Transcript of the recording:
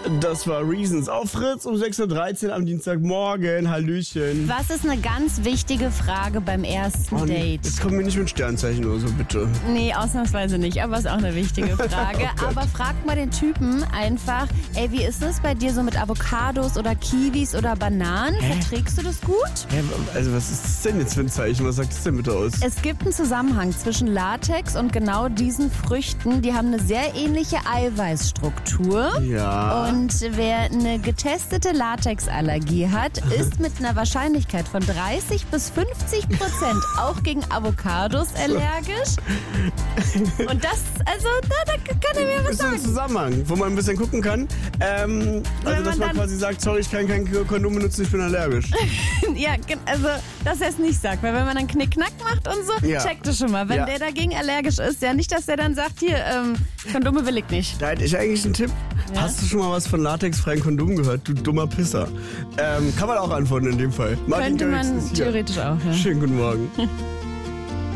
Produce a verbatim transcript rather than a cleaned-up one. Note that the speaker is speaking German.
Das war Reasons auf Fritz um sechs Uhr dreizehn am Dienstagmorgen. Hallöchen. Was ist eine ganz wichtige Frage beim ersten Oh, Date? Jetzt kommen wir nicht mit Sternzeichen oder so, bitte. Nee, ausnahmsweise nicht, aber ist auch eine wichtige Frage. Oh aber frag mal den Typen einfach, ey, wie ist es bei dir so mit Avocados oder Kiwis oder Bananen? Hä? Verträgst du das gut? Hä, also was ist das denn jetzt für ein Zeichen? Was sagt das denn bitte aus? Es gibt einen Zusammenhang zwischen Latex und genau diesen Früchten. Die haben eine sehr ähnliche Eiweißstruktur. Ja. Und wer eine getestete Latexallergie hat, ist mit einer Wahrscheinlichkeit von dreißig bis fünfzig Prozent auch gegen Avocados allergisch. Und das, also, da, da kann er mir was ist so ein sagen. Zusammenhang, wo man ein bisschen gucken kann. Ähm, also, man dass man dann- quasi sagt, sorry, ich kann kein Kondom benutzen, ich bin allergisch. Ja, gen- also, dass er es nicht sagt. Weil wenn man dann Knick-Knack macht und so, Ja. checkt es schon mal. Wenn Ja. der dagegen allergisch ist, ja nicht, dass der dann sagt, hier, ähm, Kondome will ich nicht. Da hätte ich eigentlich einen Tipp. Ja? Hast du schon mal was von latexfreien Kondomen gehört, du dummer Pisser? Ähm, kann man auch antworten in dem Fall. Martin Könnte Garrix man ist hier. theoretisch auch, ja. Schönen guten Morgen.